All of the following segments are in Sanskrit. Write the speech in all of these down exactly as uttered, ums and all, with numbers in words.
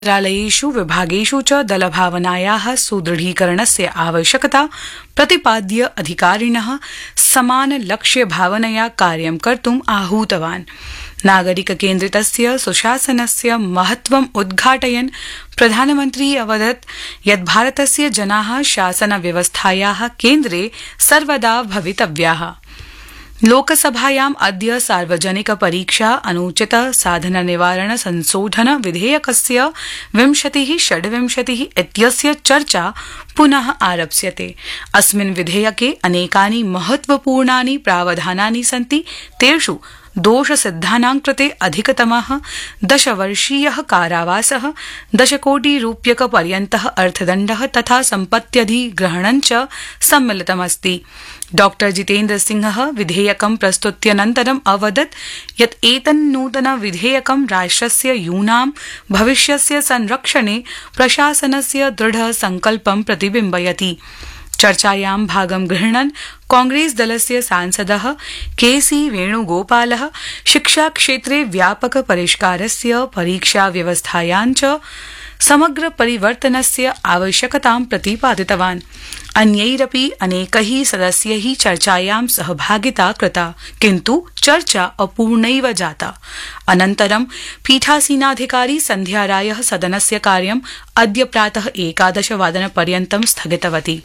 मंत्रालयेषु विभागेषु च दलभावनायाः सुदृढीकरणस्य आवश्यकता प्रतिपाद्य अधिकारिणः समानलक्ष्यभावनया कार्यं कर्तुम् आहूतवान्। नागरिककेन्द्रितस्य सुशासनस्य महत्त्वम् उद्घाटयन् प्रधानमन्त्री अवदत् यत् भारतस्य जनाः शासनव्यवस्थायाः केन्द्रे सर्वदा भवितव्याः। लोकसभायाम् अद्य सार्वजनिक परीक्षा अनुचित साधन निवारण संशोधन विधेयकस्य विंशतिः षड्विंशतिः इत्यस्य चर्चा पुनः आरप्स्यते। अस्मिन् विधेयके अनेकानि महत्वपूर्णानि प्रावधानानि सन्ति। तेषु दोषसिद्धानां कृते अधिकतमः दशवर्षीयः कारावासः, दशकोटिरूप्यकपर्यन्तः अर्थदण्डः तथा सम्पत्त्यधिग्रहणं च सम्मिलितमस्ति। डॉक्टर जितेन्द्र सिंहः विधेयकं प्रस्तुत्यनन्तरम् अवदत् यत् एतन्नूतन विधेयकं राष्ट्रस्य यूनां भविष्यस्य संरक्षणे प्रशासनस्य दृढ संकल्पं प्रतिबिम्बयति। चर्चायां भागं गृह्णन् कांग्रेस दलस्य सांसदः के सी वेणुगोपालः शिक्षाक्षेत्रे व्यापक परिष्कारस्य, परीक्षा व्यवस्थायां च समग्र परिवर्तनस्य आवश्यकतां प्रतिपादितवान्। अन्यैरपि अनेकैः सदस्यैः चर्चायां सहभागिता कृता, किन्तु चर्चा अपूर्णैव जाता। अनन्तरं पीठासीनाधिकारी सन्ध्या रायः सदनस्य कार्यम् अद्य प्रातः एकादशवादनपर्यन्तं स्थगितवती।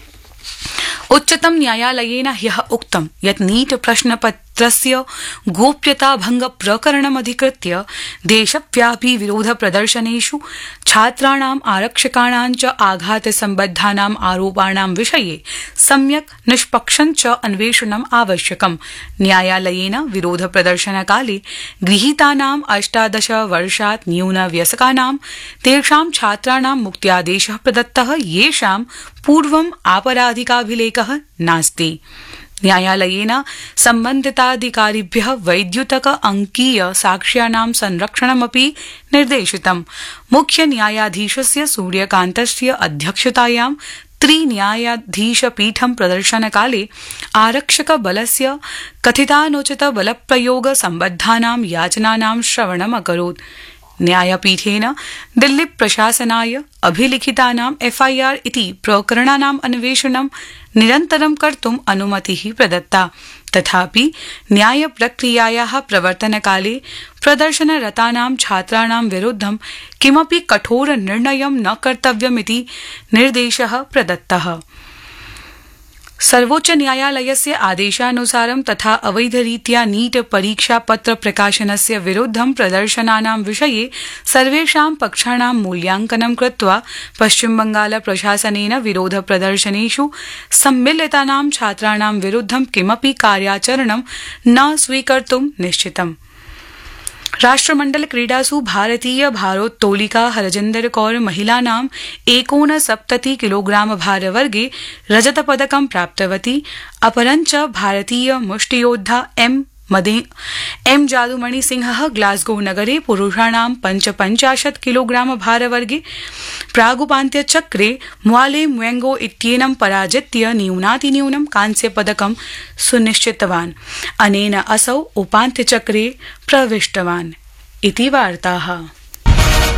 उच्चतम न्यायालयेन ह्यः उक्तं यत् नीट प्रश्नपत्रस्य गोप्यताभंग प्रकरणमधिकृत्य देशव्यापी विरोध प्रदर्शनेषु छात्राणाम्, आरक्षकाणां च आघातसम्बद्धानाम् आरोपाणां विषये सम्यक् निष्पक्षं च अन्वेषणम् आवश्यकम्। न्यायालयेन विरोध प्रदर्शनकाले गृहीतानाम् अष्टादश वर्षात् न्यूनवयस्कानां तेषां छात्राणां मुक्त्यादेशः प्रदत्तः, येषां पूर्वम् आपराधिकाभिलेखः नास्ति। न्यायालयेन सम्बन्धिताधिकारिभ्यः वैद्युतक अंकीय साक्ष्याणां संरक्षणमपि निर्देशितम्। मुख्य न्यायाधीशस्य सूर्यकान्तस्य अध्यक्षतायां त्रिन्यायाधीशपीठं प्रदर्शनकाले आरक्षकबलस्य कथितानुचित बलप्रयोग सम्बद्धानां याचनानां श्रवणम् अकरोत्। न्यायपीठेन दिल्ली प्रशासनाय अभिलिखितानाम् एफआईआर इति प्रकरणानाम् अन्वेषणं निरन्तरं कर्तुम् अनुमतिः प्रदत्ता। तथापि न्यायप्रक्रियायाः प्रवर्तनकाले प्रदर्शनरतानां छात्राणां विरुद्धं किमपि कठोर निर्णयं न कर्तव्यमिति निर्देशः प्रदत्तः। सर्वोच्च न्यायालयस्य आदेशानुसारं तथा अवैधरीत्या नीट परीक्षा पत्र प्रकाशनस्य विरुद्धं प्रदर्शनानां विषये सर्वेषां पक्षाणां मूल्यांकनं कृत्वा पश्चिमबंगाल प्रशासनेन विरोध प्रदर्शनेषु सम्मिलितानां छात्राणां विरुद्धं किमपि कार्याचरणं न स्वीकर्तुं निश्चितम्। राष्ट्रमण्डल क्रीडासु भारतीय भारोत्तोलिका हरजिन्दर कौर महिलानां एकोनसप्तति किलोग्राम भारवर्गे रजतपदकं प्राप्तवती। अपरञ्च भारतीय मुष्टियोद्धा एम एम जादुमणि सिंहः ग्लासगो नगरे पुरुषाणां पञ्चपञ्चाशत् किलोग्राम भारवर्गे प्रागुपान्त्यचक्रे म्वाले म्वेंगो इत्येनं पराजित्य न्यूनातिन्यूनं कांस्यपदकं सुनिश्चितवान्। अनेन असौ उपान्त्यचक्रे प्रविष्टवान्। इति वार्ताः।